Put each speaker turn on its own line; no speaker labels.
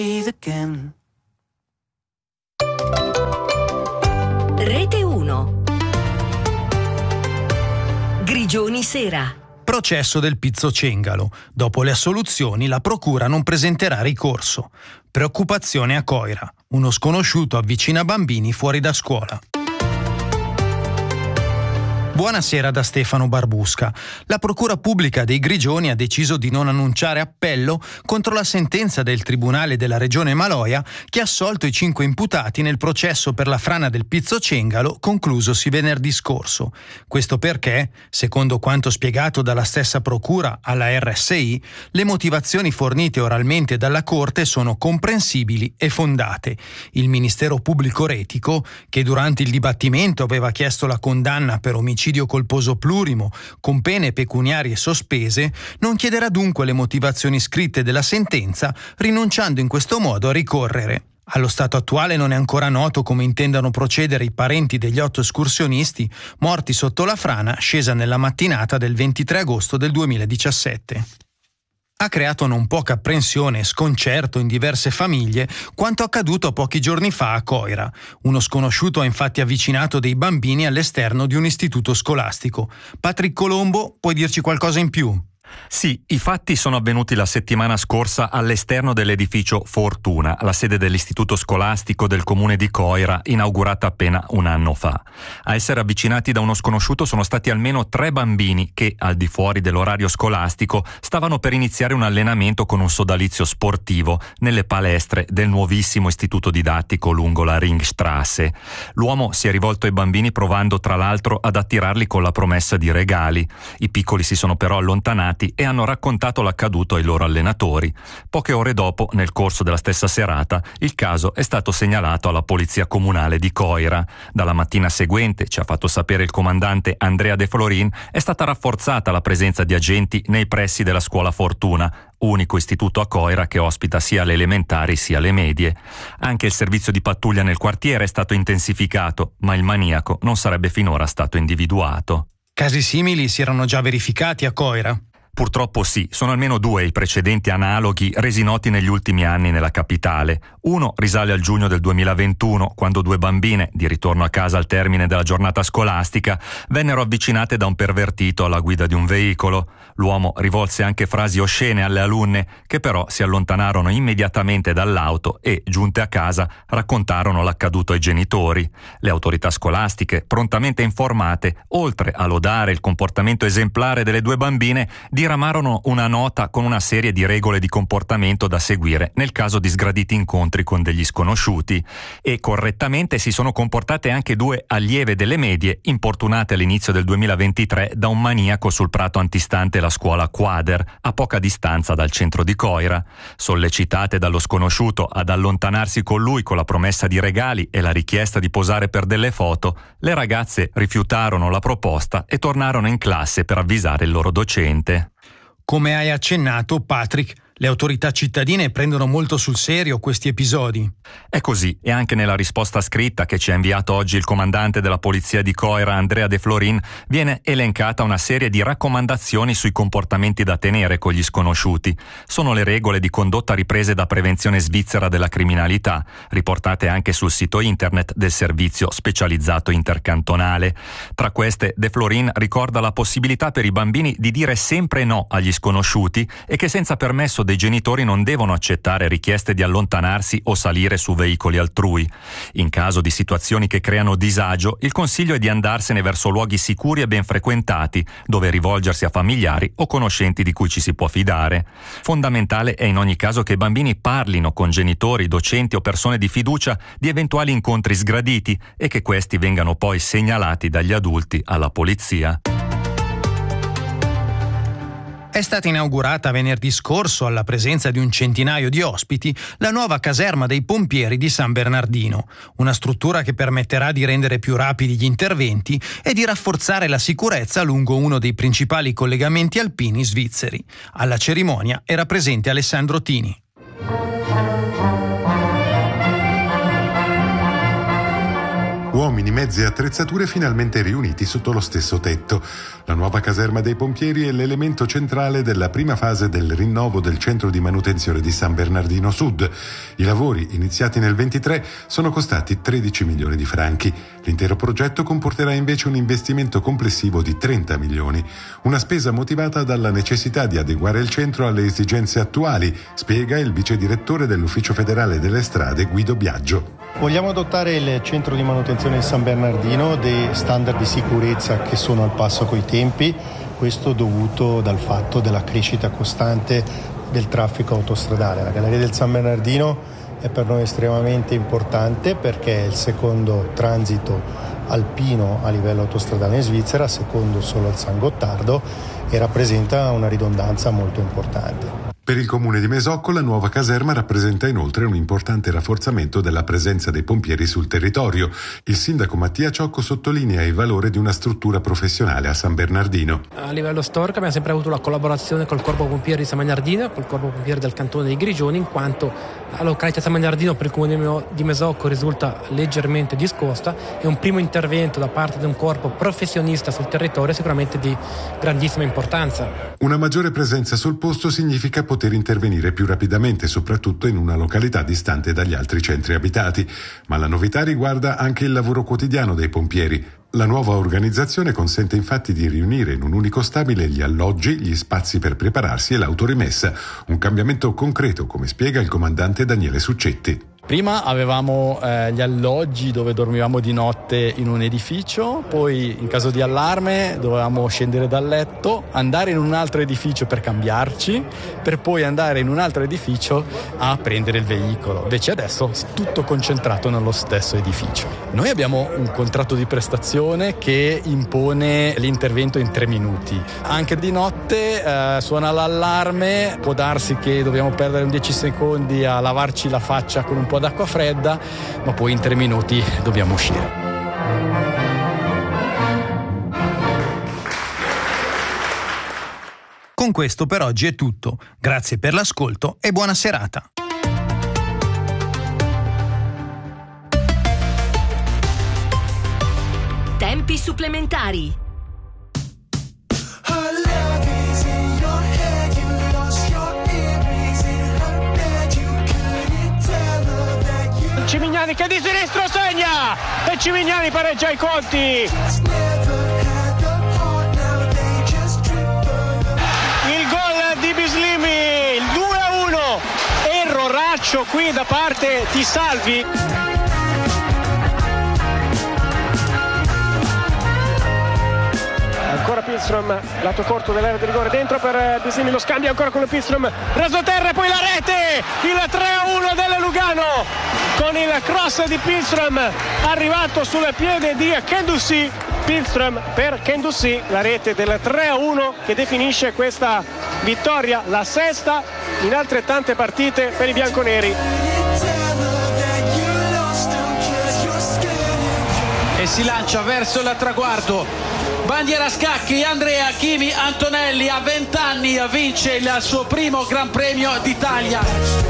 again.
Rete 1. Grigioni Sera.
Processo del Pizzo Cengalo. Dopo le assoluzioni la procura non presenterà ricorso. Preoccupazione a Coira. Uno sconosciuto avvicina bambini fuori da scuola. Buonasera da Stefano Barbusca. La Procura Pubblica dei Grigioni ha deciso di non annunciare appello contro la sentenza del Tribunale della Regione Maloja che ha assolto i 5 imputati nel processo per la frana del Pizzo Cengalo conclusosi venerdì scorso. Questo perché, secondo quanto spiegato dalla stessa Procura alla RSI, le motivazioni fornite oralmente dalla Corte sono comprensibili e fondate. Il Ministero Pubblico Retico, che durante il dibattimento aveva chiesto la condanna per omicidio colposo plurimo con pene pecuniarie sospese, non chiederà dunque le motivazioni scritte della sentenza, rinunciando in questo modo a ricorrere. Allo stato attuale non è ancora noto come intendano procedere i parenti degli 8 escursionisti morti sotto la frana scesa nella mattinata del 23 agosto del 2017. Ha creato non poca apprensione e sconcerto in diverse famiglie quanto accaduto pochi giorni fa a Coira. Uno sconosciuto ha infatti avvicinato dei bambini all'esterno di un istituto scolastico. Patrick Colombo, puoi dirci qualcosa in più?
Sì, i fatti sono avvenuti la settimana scorsa all'esterno dell'edificio Fortuna, la sede dell'istituto scolastico del comune di Coira, inaugurata appena un anno fa. A essere avvicinati da uno sconosciuto sono stati almeno 3 bambini che, al di fuori dell'orario scolastico, stavano per iniziare un allenamento con un sodalizio sportivo nelle palestre del nuovissimo istituto didattico lungo la Ringstrasse. L'uomo si è rivolto ai bambini provando tra l'altro ad attirarli con la promessa di regali. I piccoli si sono però allontanati e hanno raccontato l'accaduto ai loro allenatori. Poche ore dopo, nel corso della stessa serata, il caso è stato segnalato alla polizia comunale di Coira. Dalla mattina seguente, ci ha fatto sapere il comandante Andrea De Florin, è stata rafforzata la presenza di agenti nei pressi della scuola Fortuna, unico istituto a Coira che ospita sia le elementari sia le medie. Anche il servizio di pattuglia nel quartiere è stato intensificato, ma il maniaco non sarebbe finora stato individuato.
Casi simili si erano già verificati a Coira?
Purtroppo sì, sono almeno 2 i precedenti analoghi resi noti negli ultimi anni nella capitale. Uno risale al giugno del 2021, quando 2 bambine, di ritorno a casa al termine della giornata scolastica, vennero avvicinate da un pervertito alla guida di un veicolo. L'uomo rivolse anche frasi oscene alle alunne, che però si allontanarono immediatamente dall'auto e, giunte a casa, raccontarono l'accaduto ai genitori. Le autorità scolastiche, prontamente informate, oltre a lodare il comportamento esemplare delle 2 bambine, diramarono una nota con una serie di regole di comportamento da seguire nel caso di sgraditi incontri con degli sconosciuti, e correttamente si sono comportate anche 2 allieve delle medie importunate all'inizio del 2023 da un maniaco sul prato antistante la scuola Quader, a poca distanza dal centro di Coira. Sollecitate dallo sconosciuto ad allontanarsi con lui con la promessa di regali e la richiesta di posare per delle foto, le ragazze rifiutarono la proposta e tornarono in classe per avvisare il loro docente.
Come hai accennato, Patrick, le autorità cittadine prendono molto sul serio questi episodi.
È così, e anche nella risposta scritta che ci ha inviato oggi il comandante della polizia di Coira, Andrea De Florin, viene elencata una serie di raccomandazioni sui comportamenti da tenere con gli sconosciuti. Sono le regole di condotta riprese da Prevenzione Svizzera della Criminalità, riportate anche sul sito internet del servizio specializzato intercantonale. Tra queste, De Florin ricorda la possibilità per i bambini di dire sempre no agli sconosciuti e che senza permesso dei genitori non devono accettare richieste di allontanarsi o salire su veicoli altrui. In caso di situazioni che creano disagio, il consiglio è di andarsene verso luoghi sicuri e ben frequentati, dove rivolgersi a familiari o conoscenti di cui ci si può fidare. Fondamentale è in ogni caso che i bambini parlino con genitori, docenti o persone di fiducia di eventuali incontri sgraditi e che questi vengano poi segnalati dagli adulti alla polizia.
È stata inaugurata venerdì scorso, alla presenza di un centinaio di ospiti, la nuova caserma dei pompieri di San Bernardino, una struttura che permetterà di rendere più rapidi gli interventi e di rafforzare la sicurezza lungo uno dei principali collegamenti alpini svizzeri. Alla cerimonia era presente Alessandro Tini.
Uomini, mezzi
mezzi e attrezzature finalmente riuniti sotto lo stesso tetto. La nuova caserma dei pompieri è l'elemento centrale della prima fase del rinnovo del centro di manutenzione di San Bernardino Sud. I lavori, iniziati nel 23, sono costati 13 milioni di franchi. L'intero progetto comporterà invece un investimento complessivo di 30 milioni. Una spesa motivata dalla necessità di adeguare il centro alle esigenze attuali, spiega il vice direttore dell'Ufficio Federale delle Strade Guido Biagio.
Vogliamo dotare il centro di manutenzione di San Bernardino dei standard di sicurezza che sono al passo coi tempi, questo dovuto dal fatto della crescita costante del traffico autostradale. La Galleria del San Bernardino è per noi estremamente importante perché è il secondo transito alpino a livello autostradale in Svizzera, secondo solo al San Gottardo, e rappresenta una ridondanza molto importante.
Per il comune di Mesocco la nuova caserma rappresenta inoltre un importante rafforzamento della presenza dei pompieri sul territorio. Il sindaco Mattia Ciocco sottolinea il valore di una struttura professionale a San Bernardino.
A livello storico abbiamo sempre avuto la collaborazione col Corpo Pompieri di San Bernardino e col Corpo Pompieri del Cantone di Grigioni, in quanto la località San Bernardino per il comune di Mesocco risulta leggermente discosta e un primo intervento da parte di un corpo professionista sul territorio è sicuramente di grandissima importanza.
Una maggiore presenza sul posto significa poter intervenire più rapidamente, soprattutto in una località distante dagli altri centri abitati. Ma la novità riguarda anche il lavoro quotidiano dei pompieri. La nuova organizzazione consente infatti di riunire in un unico stabile gli alloggi, gli spazi per prepararsi e l'autorimessa. Un cambiamento concreto, come spiega il comandante Daniele Succetti.
Prima avevamo gli alloggi dove dormivamo di notte in un edificio, poi in caso di allarme dovevamo scendere dal letto, andare in un altro edificio per cambiarci, per poi andare in un altro edificio a prendere il veicolo. Invece adesso è tutto concentrato nello stesso edificio. Noi abbiamo un contratto di prestazione che impone l'intervento in 3 minuti. Anche di notte suona l'allarme, può darsi che dobbiamo perdere 10 secondi a lavarci la faccia con un po' d'acqua fredda, ma poi in 3 minuti dobbiamo uscire.
Con questo per oggi è tutto. Grazie per l'ascolto e buona serata.
Tempi supplementari.
Cimignani che di sinistro segna e Cimignani pareggia i conti. Il gol di Bislimi, il 2-1, erroraccio qui da parte di Salvi. Ancora Pilstrom, lato corto dell'area di rigore, dentro per Bislimi, lo scambia ancora con il Pilstrom, rasoterra e poi la rete, il 3-1 del Lugano con il cross di Pilstrom arrivato sul piede di Kendussi. Pilstrom per Kendussi, la rete del 3-1 che definisce questa vittoria, la sesta in altrettante partite per i bianconeri.
E si lancia verso il traguardo. Bandiera a scacchi, Andrea Kimi Antonelli a 20 anni vince il suo primo Gran Premio d'Italia.